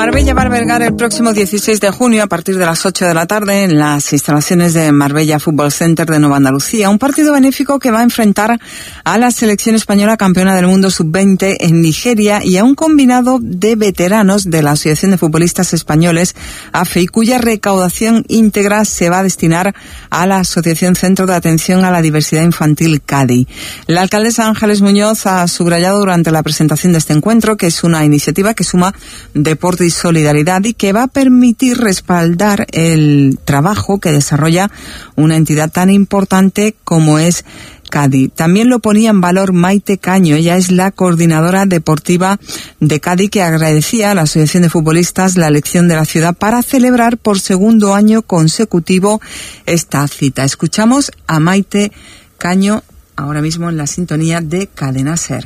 Marbella va a albergar el próximo 16 de junio a partir de las 8 de la tarde en las instalaciones de Marbella Fútbol Center de Nueva Andalucía un partido benéfico que va a enfrentar a la selección española campeona del mundo sub-20 en Nigeria y a un combinado de veteranos de la Asociación de Futbolistas Españoles, AFE, cuya recaudación íntegra se va a destinar a la Asociación Centro de Atención a la Diversidad Infantil CADI. La alcaldesa Ángeles Muñoz ha subrayado durante la presentación de este encuentro que es una iniciativa que suma deporte y solidaridad y que va a permitir respaldar el trabajo que desarrolla una entidad tan importante como es CADI. También lo ponía en valor Maite Caño, ella es la coordinadora deportiva de CADI, que agradecía a la Asociación de Futbolistas la elección de la ciudad para celebrar por segundo año consecutivo esta cita. Escuchamos a Maite Caño ahora mismo en la sintonía de Cadena SER.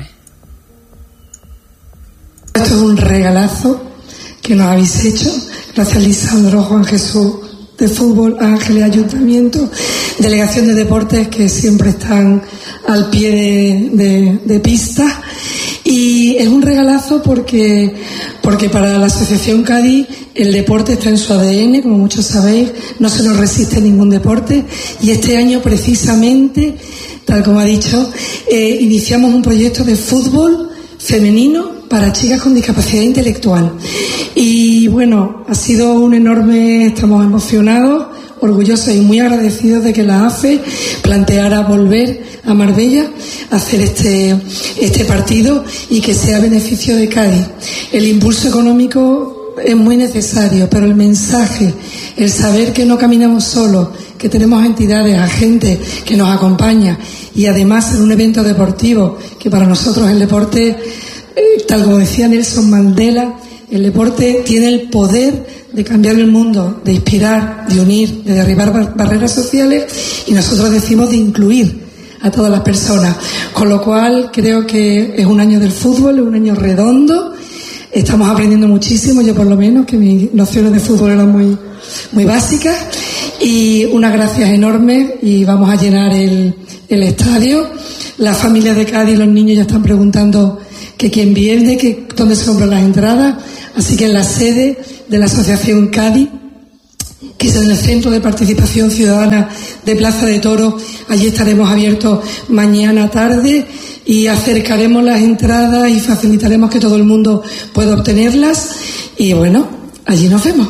Esto es un regalazo que nos habéis hecho, gracias Lisandro, Juan Jesús de Fútbol, Ángeles, Ayuntamiento, Delegación de Deportes, que siempre están al pie de pista, y es un regalazo porque para la Asociación CADI el deporte está en su ADN, como muchos sabéis, no se nos resiste ningún deporte, y este año precisamente, tal como ha dicho, iniciamos un proyecto de fútbol femenino para chicas con discapacidad intelectual. Y bueno, ha sido estamos emocionados, orgullosos y muy agradecidos de que la AFE planteara volver a Marbella a hacer este partido y que sea a beneficio de Cádiz. El impulso económico es muy necesario, pero el mensaje, el saber que no caminamos solos, que tenemos entidades, agentes que nos acompañan, y además en un evento deportivo, que para nosotros el deporte, tal como decía Nelson Mandela, el deporte tiene el poder de cambiar el mundo, de inspirar, de unir, de derribar barreras sociales, y nosotros decimos de incluir a todas las personas. Con lo cual creo que es un año del fútbol, es un año redondo, estamos aprendiendo muchísimo, yo por lo menos, que mis nociones de fútbol eran muy básicas, y unas gracias enormes, y vamos a llenar el estadio. Las familias de Cádiz, los niños ya están preguntando que quién viene, que dónde se compran las entradas, así que en la sede de la Asociación Cádiz, que es en el Centro de Participación Ciudadana de Plaza de Toros, allí estaremos abiertos mañana tarde y acercaremos las entradas y facilitaremos que todo el mundo pueda obtenerlas, y bueno, allí nos vemos.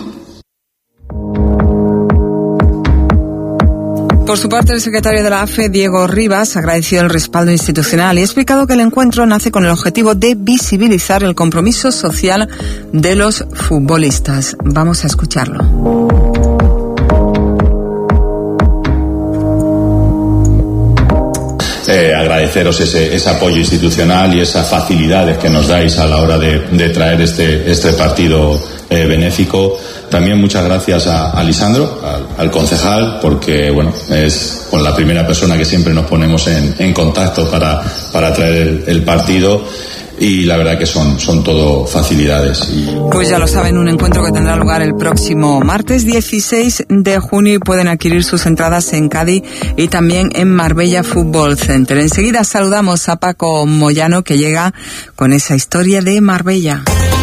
Por su parte, el secretario de la AFE, Diego Rivas, agradeció el respaldo institucional y ha explicado que el encuentro nace con el objetivo de visibilizar el compromiso social de los futbolistas. Vamos a escucharlo. Agradeceros ese apoyo institucional y esas facilidades que nos dais a la hora de traer este partido benéfico. También muchas gracias a Lisandro, al concejal, porque bueno, es con la primera persona que siempre nos ponemos en contacto para traer el partido, y la verdad que son todo facilidades. Pues ya lo saben, un encuentro que tendrá lugar el próximo martes 16 de junio y pueden adquirir sus entradas en Cádiz y también en Marbella Fútbol Center. Enseguida saludamos a Paco Moyano, que llega con esa historia de Marbella.